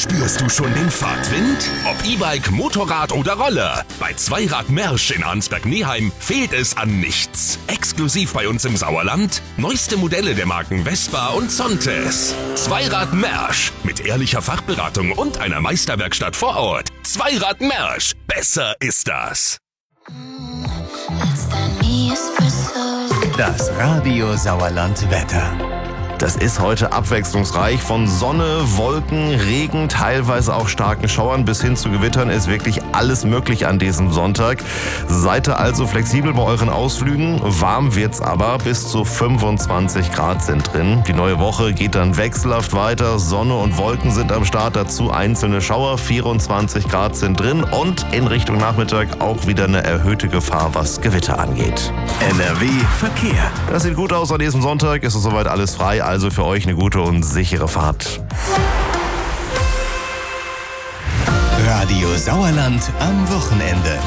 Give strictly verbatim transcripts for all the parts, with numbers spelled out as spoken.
Spürst du schon den Fahrtwind? Ob E-Bike, Motorrad oder Roller. Bei Zweirad Mersch in Arnsberg-Neheim fehlt es an nichts. Exklusiv bei uns im Sauerland neueste Modelle der Marken Vespa und Zontes. Zweirad Mersch mit ehrlicher Fachberatung und einer Meisterwerkstatt vor Ort. Zweirad Mersch. Besser ist das. Das Radio Sauerland Wetter. Das ist heute abwechslungsreich. Von Sonne, Wolken, Regen, teilweise auch starken Schauern bis hin zu Gewittern ist wirklich alles möglich an diesem Sonntag. Seid ihr also flexibel bei euren Ausflügen. Warm wird's aber, bis zu fünfundzwanzig Grad sind drin. Die neue Woche geht dann wechselhaft weiter. Sonne und Wolken sind am Start, dazu einzelne Schauer. vierundzwanzig Grad sind drin und in Richtung Nachmittag auch wieder eine erhöhte Gefahr, was Gewitter angeht. N R W Verkehr. Das sieht gut aus an diesem Sonntag. Ist es soweit alles frei. Also für euch eine gute und sichere Fahrt. Radio Sauerland am Wochenende.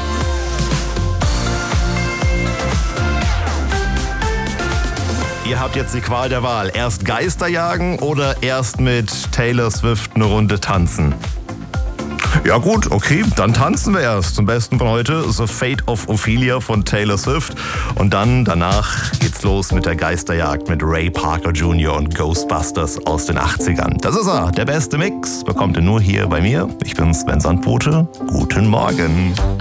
Ihr habt jetzt die Qual der Wahl. Erst Geister jagen oder erst mit Taylor Swift eine Runde tanzen? Ja gut, okay, dann tanzen wir erst. Zum Besten von heute The Fate of Ophelia von Taylor Swift. Und dann, danach geht's los mit der Geisterjagd mit Ray Parker Junior und Ghostbusters aus den achtzigern. Das ist er, der beste Mix. Bekommt ihr nur hier bei mir. Ich bin Sven Sandbote. Guten Morgen.